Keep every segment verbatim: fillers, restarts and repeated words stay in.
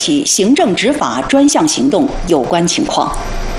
起行政执法专项行动有关情况。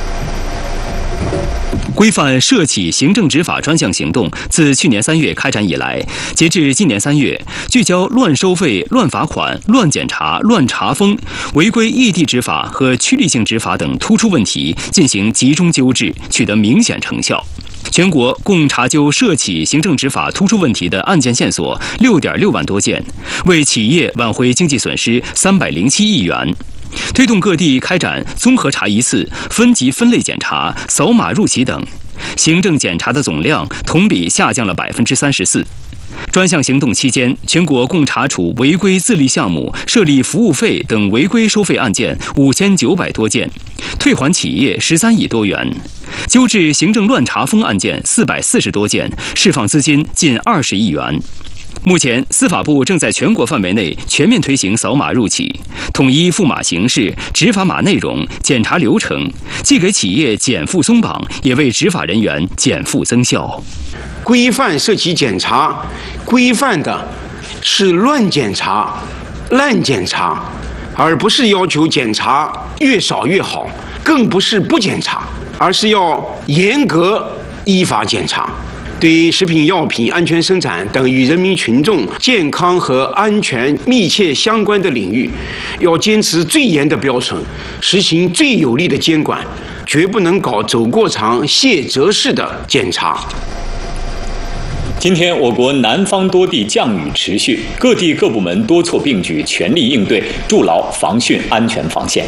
规范涉企行政执法专项行动自去年三月开展以来，截至今年三月，聚焦乱收费、乱罚款、乱检查、乱查封、违规异地执法和趋利性执法等突出问题进行集中纠治，取得明显成效。全国共查究涉企行政执法突出问题的案件线索六点六万多件，为企业挽回经济损失三百零七亿元。推动各地开展综合查一次、分级分类检查、扫码入企等，行政检查的总量同比下降了百分之三十四。专项行动期间，全国共查处违规自立项目、设立服务费等违规收费案件五千九百多件，退还企业十三亿多元，纠治行政乱查封案件四百四十多件，释放资金近二十亿元。目前，司法部正在全国范围内全面推行扫码入企，统一付码形式、执法码内容、检查流程，既给企业减负松绑，也为执法人员减负增效。 规范涉企检查，规范的是乱检查、滥检查，而不是要求检查越少越好，更不是不检查，而是要严格依法检查。对食品药品安全生产等与人民群众健康和安全密切相关的领域，要坚持最严的标准，实行最有力的监管，绝不能搞走过场、卸责式的检查。 今天，我国南方多地降雨持续，各地各部门多措并举，全力应对，筑牢防汛安全防线。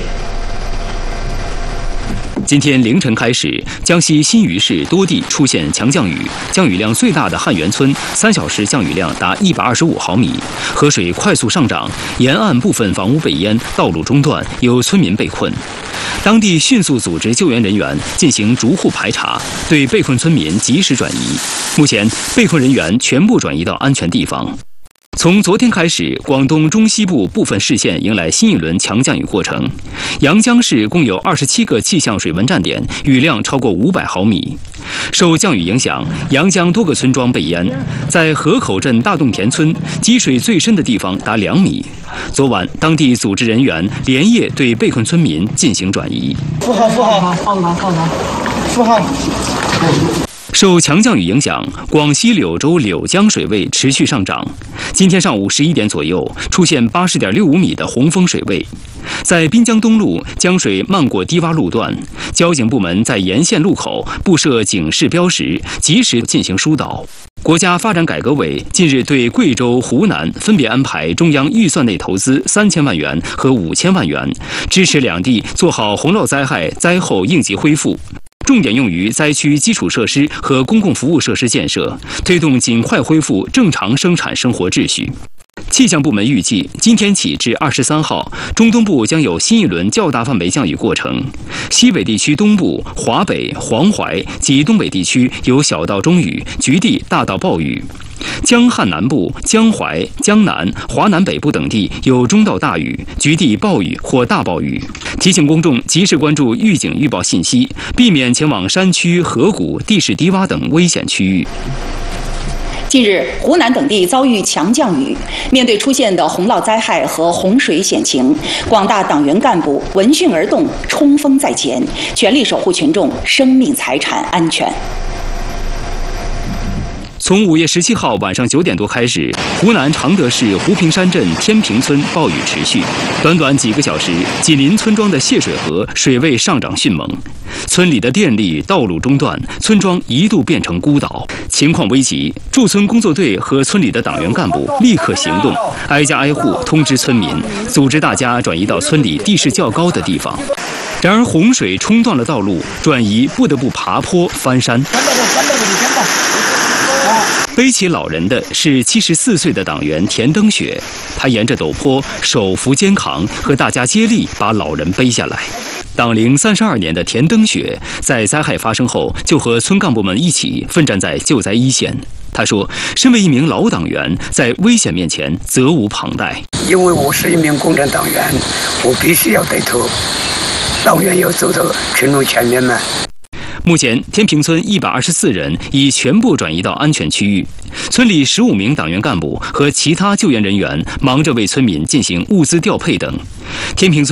今天凌晨开始，江西新余市多地出现强降雨，降雨量最大的汉源村三小时降雨量达一百二十五毫米，河水快速上涨，沿岸部分房屋被淹，道路中断，有村民被困。当地迅速组织救援人员进行逐户排查，对被困村民及时转移。目前，被困人员全部转移到安全地方。从昨天开始，广东中西部部分市县迎来新一轮强降雨过程。阳江市共有二十七个气象水文站点，雨量超过五百毫米。受降雨影响，阳江多个村庄被淹，在河口镇大洞田村，积水最深的地方达两米。昨晚，当地组织人员连夜对被困村民进行转移。 扶好，扶好，好了，好了，扶好。 受强降雨影响，广西柳州柳江水位持续上涨。今天上午十一点左右，出现八十点六五米的洪峰水位。在滨江东路，江水漫过低洼路段，交警部门在沿线路口布设警示标识，及时进行疏导。国家发展改革委近日对贵州、湖南分别安排中央预算内投资三千万元和五千万元，支持两地做好洪涝灾害灾后应急恢复。重点用于灾区基础设施和公共服务设施建设，推动尽快恢复正常生产生活秩序。气象部门预计，今天起至二十三号，中东部将有新一轮较大范围降雨过程。西北地区东部、华北、黄淮及东北地区有小到中雨，局地大到暴雨。江汉南部、江淮、江南、华南北部等地有中到大雨，局地暴雨或大暴雨。提醒公众及时关注预警预报信息，避免前往山区、河谷、地势低洼等危险区域。 近日，湖南等地遭遇强降雨，面对出现的洪涝灾害和洪水险情，广大党员干部闻讯而动，冲锋在前，全力守护群众生命财产安全。 从五月十七号晚上九点多开始，湖南常德市湖平山镇天平村暴雨持续，短短几个小时，紧邻村庄的泄水河水位上涨迅猛，村里的电力、道路中断，村庄一度变成孤岛。情况危急，驻村工作队和村里的党员干部立刻行动，挨家挨户通知村民，组织大家转移到村里地势较高的地方。然而洪水冲断了道路，转移不得不爬坡翻山。背起老人的是七十四岁的党员田登雪，他沿着陡坡手扶肩扛，和大家接力把老人背下来。党龄三十二年的田登雪，在灾害发生后就和村干部们一起奋战在救灾一线。他说：“身为一名老党员，在危险面前责无旁贷。 因为我是一名共产党员，我必须要带头，党员要走到群众前面嘛。” 目前，天平村一百二十四人已全部转移到安全区域，村里十五名党员干部和其他救援人员忙着为村民进行物资调配等。天平村